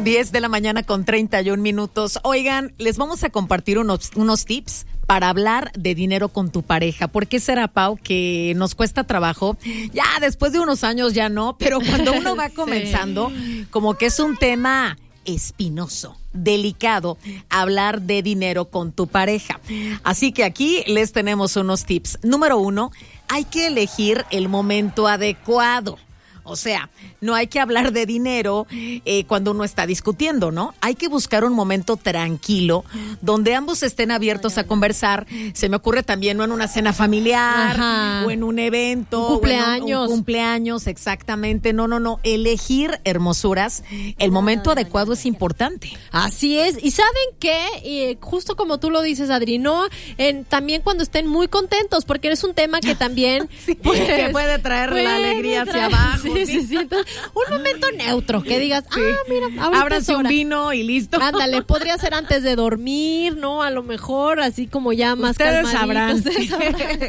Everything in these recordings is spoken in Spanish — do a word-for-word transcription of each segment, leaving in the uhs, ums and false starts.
diez de la mañana con treinta y un minutos. Oigan, les vamos a compartir unos, unos tips para hablar de dinero con tu pareja. ¿Por qué será, Pau, que nos cuesta trabajo? Ya después de unos años ya no, pero cuando uno va comenzando, sí. como que es un tema espinoso, delicado, hablar de dinero con tu pareja. Así que aquí les tenemos unos tips. Número uno, hay que elegir el momento adecuado. O sea, no hay que hablar de dinero eh, cuando uno está discutiendo, ¿no? Hay que buscar un momento tranquilo donde ambos estén abiertos a conversar. Se me ocurre también, ¿no? En una cena familiar, Ajá. o en un evento. Un cumpleaños. Un, un cumpleaños, exactamente. No, no, no. Elegir, hermosuras, el momento adecuado es importante. Así es. ¿Y saben qué? Y justo como tú lo dices, Adri, ¿no? En, también cuando estén muy contentos, porque es un tema que también... sí, pues, que puede traer puede la alegría traer, hacia abajo. Sí. Sí, sí, sí. Entonces, un momento neutro, que digas, sí. ah, mira, ahorita ábrase un vino y listo. Ándale, podría ser antes de dormir, ¿no? A lo mejor, así como ya más Ustedes sabrán. Ustedes sabrán.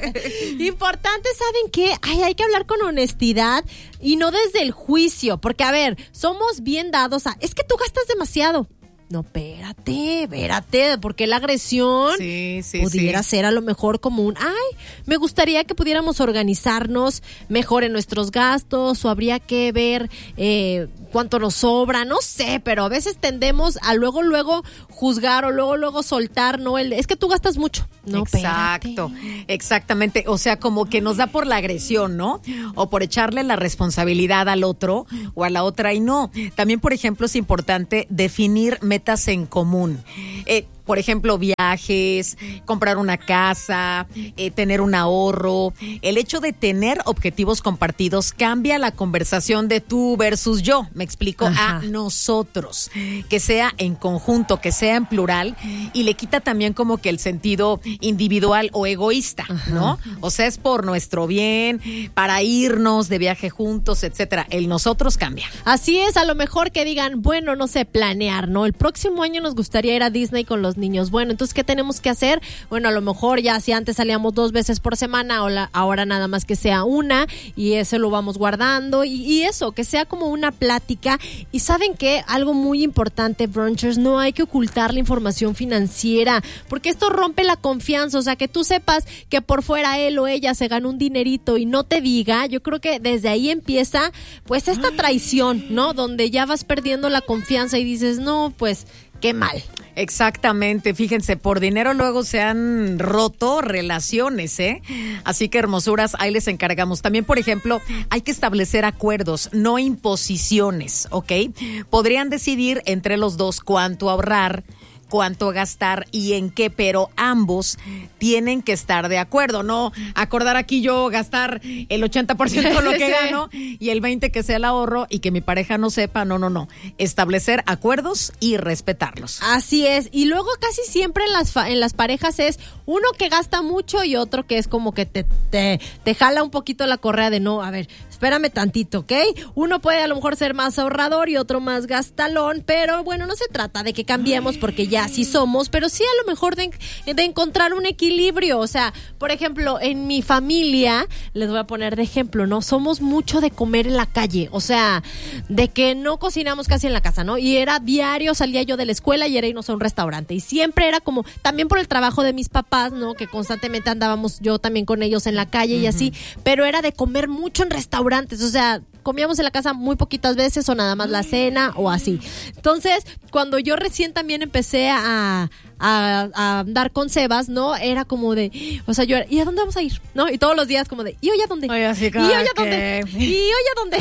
Importante, ¿saben qué? Ay, hay que hablar con honestidad y no desde el juicio, porque, a ver, somos bien dados a, es que tú gastas demasiado. No, espérate, espérate, porque la agresión sí, sí, pudiera sí. ser a lo mejor como un, ay, me gustaría que pudiéramos organizarnos mejor en nuestros gastos, o habría que ver eh, cuánto nos sobra, no sé, pero a veces tendemos a luego, luego juzgar o luego, luego soltar, ¿no? El, es que tú gastas mucho. No, Exacto, espérate. exactamente, o sea, como que nos da por la agresión, ¿no? O por echarle la responsabilidad al otro o a la otra, y no. También, por ejemplo, es importante definir metas en común. Eh, por ejemplo, viajes, comprar una casa, eh, tener un ahorro. El hecho de tener objetivos compartidos cambia la conversación de tú versus yo, me explico, Ajá. a nosotros. Que sea en conjunto, que sea en plural, y le quita también como que el sentido individual o egoísta, Ajá. ¿no? O sea, es por nuestro bien, para irnos de viaje juntos, etcétera. El nosotros cambia. Así es, a lo mejor que digan, bueno, no sé, planear, ¿no? El próximo año nos gustaría ir a Disney con los niños. Bueno, entonces, ¿qué tenemos que hacer? Bueno, a lo mejor ya si antes salíamos dos veces por semana, ahora nada más que sea una, y eso lo vamos guardando, y, y eso, que sea como una plática. Y ¿saben qué? Algo muy importante, brunchers, no hay que ocultar la información financiera, porque esto rompe la confianza. O sea, que tú sepas que por fuera él o ella se ganó un dinerito y no te diga, yo creo que desde ahí empieza pues esta traición, ¿no? Donde ya vas perdiendo la confianza y dices, no, pues qué mal. Exactamente, fíjense, por dinero luego se han roto relaciones, ¿eh? Así que, hermosuras, ahí les encargamos. También, por ejemplo, hay que establecer acuerdos, no imposiciones, ¿ok? Podrían decidir entre los dos cuánto ahorrar, cuánto gastar y en qué, pero ambos tienen que estar de acuerdo, no acordar aquí yo gastar el ochenta por ciento de lo que sí. gano y el veinte por ciento que sea el ahorro y que mi pareja no sepa, no, no, no. Establecer acuerdos y respetarlos. Así es, y luego casi siempre en las, fa- en las parejas es uno que gasta mucho y otro que es como que te, te, te jala un poquito la correa de no, a ver, espérame tantito, ¿ok? Uno puede a lo mejor ser más ahorrador y otro más gastalón, pero bueno, no se trata de que cambiemos porque ya así somos, pero sí a lo mejor de, de encontrar un equilibrio. O sea, por ejemplo, en mi familia, les voy a poner de ejemplo, ¿no? Somos mucho de comer en la calle, o sea, de que no cocinamos casi en la casa, ¿no? Y era diario, salía yo de la escuela y era irnos a un restaurante, y siempre era como, también por el trabajo de mis papás, ¿no? Que constantemente andábamos yo también con ellos en la calle y uh-huh. así, pero era de comer mucho en restaurantes, o sea, comíamos en la casa muy poquitas veces o nada más la cena o así. Entonces, cuando yo recién también empecé a, a, a andar con Sebas, ¿no? Era como de, o sea, yo era, ¿y a dónde vamos a ir? ¿No? Y todos los días como de, ¿y hoy a dónde? Oye, así ¿Y hoy a dónde? ¿Y hoy a dónde?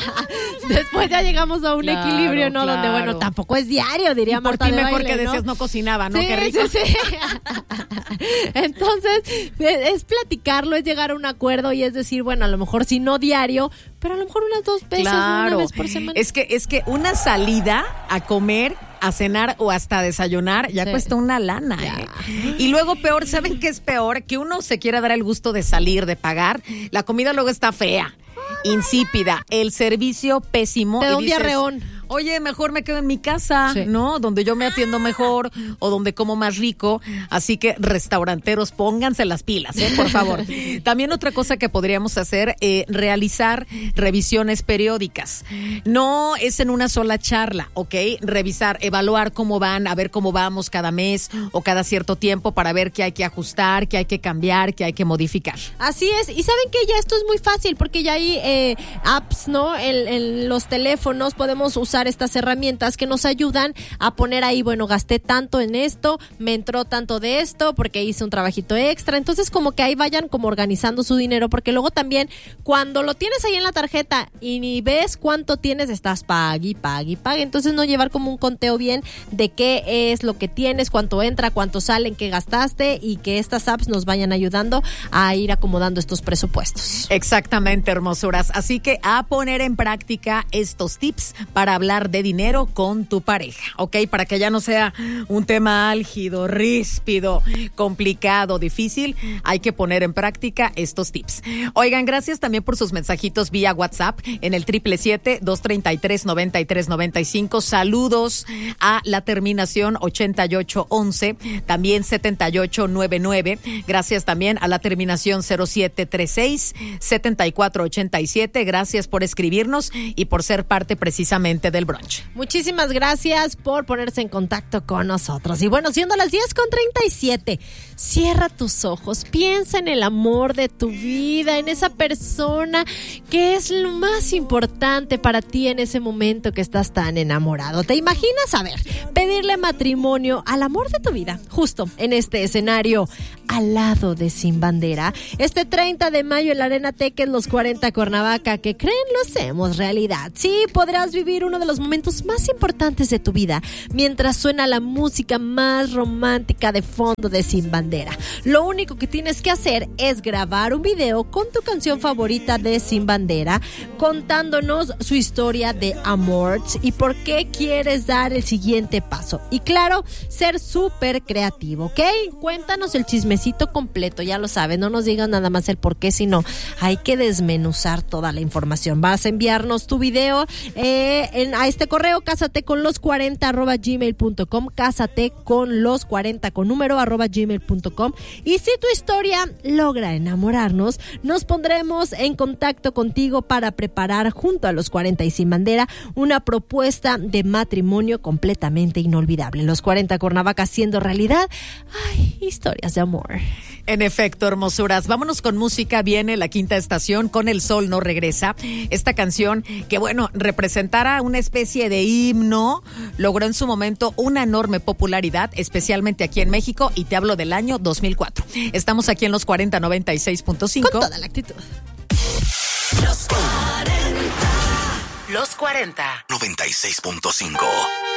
Después ya llegamos a un claro, equilibrio, ¿no? Claro. Donde, bueno, tampoco es diario, diría y por Marta ti de mejor baile, que ¿no? decías no cocinaba, ¿no? Sí, Qué rico. Sí, sí. Entonces, es platicarlo, es llegar a un acuerdo y es decir, bueno, a lo mejor si no diario, pero a lo mejor unas dos veces, claro. una vez por semana. Es que, es que una salida a comer, a cenar o hasta desayunar ya sí. cuesta una lana, ¿eh? Y luego peor, ¿saben qué es peor? Que uno se quiera dar el gusto de salir, de pagar. La comida luego está fea, insípida, el servicio pésimo. Te da y un dices, diarreón. Oye, mejor me quedo en mi casa, Sí. ¿no? Donde yo me atiendo mejor o donde como más rico. Así que restauranteros, pónganse las pilas, ¿eh? Por favor. También otra cosa que podríamos hacer, eh, realizar revisiones periódicas. No es en una sola charla, ¿ok? Revisar, evaluar cómo van, a ver cómo vamos cada mes o cada cierto tiempo para ver qué hay que ajustar, qué hay que cambiar, qué hay que modificar. Así es, y saben que ya esto es muy fácil porque ya hay eh, apps, ¿no? En, en los teléfonos podemos usar estas herramientas que nos ayudan a poner ahí, bueno, gasté tanto en esto, me entró tanto de esto porque hice un trabajito extra, entonces como que ahí vayan como organizando su dinero, porque luego también cuando lo tienes ahí en la tarjeta y ni ves cuánto tienes, estás pague y pague y pague, entonces no llevar como un conteo bien de qué es lo que tienes, cuánto entra, cuánto sale, en qué gastaste, y que estas apps nos vayan ayudando a ir acomodando estos presupuestos. Exactamente, hermosuras. Así que a poner en práctica estos tips para hablar de dinero con tu pareja, ¿ok? Para que ya no sea un tema álgido, ríspido, complicado, difícil, hay que poner en práctica estos tips. Oigan, gracias también por sus mensajitos vía WhatsApp en el siete siete siete, dos tres tres, nueve tres nueve cinco. Saludos a la terminación ochenta y ocho once, también setenta y ocho noventa y nueve. Gracias también a la terminación cero siete treinta y seis, setenta y cuatro ochenta y siete. Gracias por escribirnos y por ser parte precisamente del brunch. Muchísimas gracias por ponerse en contacto con nosotros. Y bueno, siendo las diez con treinta y siete, cierra tus ojos, piensa en el amor de tu vida, en esa persona que es lo más importante para ti en ese momento que estás tan enamorado. ¿Te imaginas, a ver, pedirle matrimonio al amor de tu vida, justo en este escenario, al lado de Sin Bandera? Este treinta de mayo en la Arena Teques, los cuarenta Cuernavaca, que creen lo hacemos realidad. Sí, podrás vivir uno de los momentos más importantes de tu vida mientras suena la música más romántica de fondo de Sin Bandera. Lo único que tienes que hacer es grabar un video con tu canción favorita de Sin Bandera, contándonos su historia de amor y por qué quieres dar el siguiente paso. Y claro, ser súper creativo, ¿ok? Cuéntanos el chismecito completo, ya lo sabes, no nos digas nada más el por qué, sino hay que desmenuzar toda la información. Vas a enviarnos tu video eh, en, a este correo, cásate con los cuarenta arroba gmail punto com, cásate con los cuarenta con número arroba gmail punto com. Y si tu historia logra enamorarnos, nos pondremos en contacto contigo para preparar junto a los cuarenta y Sin Bandera una propuesta de matrimonio completamente inolvidable. Los cuarenta Cuernavaca haciendo realidad, ay, historias de amor. En efecto, hermosuras. Vámonos con música. Viene la quinta estación con El Sol No Regresa. Esta canción que, bueno, representara una especie de himno, logró en su momento una enorme popularidad, especialmente aquí en México, y te hablo del año dos mil cuatro. Estamos aquí en los cuarenta noventa y seis punto cinco. Con toda la actitud. Los cuarenta. Los cuarenta. noventa y seis punto cinco.